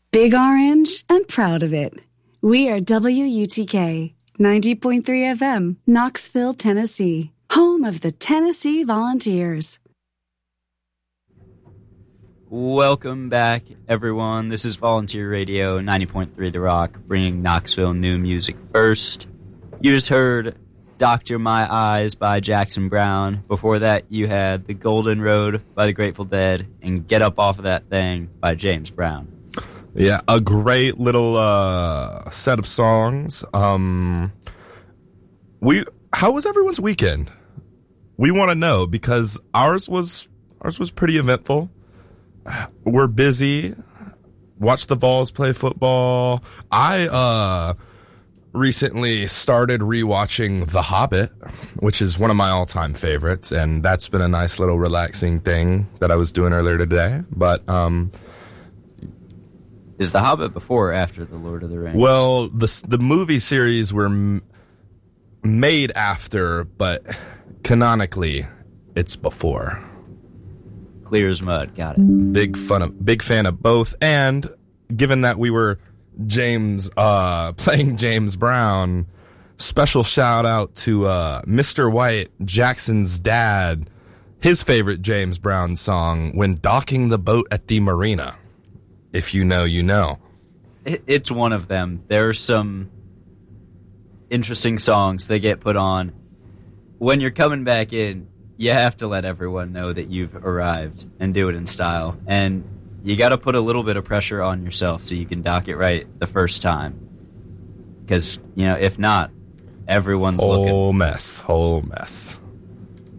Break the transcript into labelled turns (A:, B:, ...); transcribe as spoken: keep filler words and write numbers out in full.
A: Big Orange and proud of it. We are W U T K, ninety point three F M, Knoxville, Tennessee, home of the Tennessee Volunteers.
B: Welcome back, everyone. This is Volunteer Radio, ninety point three The Rock, bringing Knoxville new music first. You just heard Doctor My Eyes by Jackson Browne. Before that, you had The Golden Road by the Grateful Dead and Get Up Off of That Thing by James Brown.
C: Yeah, a great little uh, set of songs. Um, we, how was everyone's weekend? We want to know because ours was ours was pretty eventful. We're busy. Watched the Vols play football. I uh, recently started rewatching The Hobbit, which is one of my all-time favorites, and that's been a nice little relaxing thing that I was doing earlier today. But um,
B: is The Hobbit before or after The Lord of the Rings?
C: Well, the the movie series were m- made after, but canonically, it's before.
B: Clear as mud. Got it.
C: Big fun of, big fan of both. And given that we were James uh, playing James Brown, special shout out to uh, Mister White, Jackson's dad, his favorite James Brown song, When Docking the Boat at the Marina. If you know, you know.
B: It, it's one of them. There are some interesting songs that get put on. When you're coming back in, you have to let everyone know that you've arrived and do it in style. And you got to put a little bit of pressure on yourself so you can dock it right the first time. Because, you know, if not, everyone's
C: whole
B: looking.
C: Whole mess. Whole mess.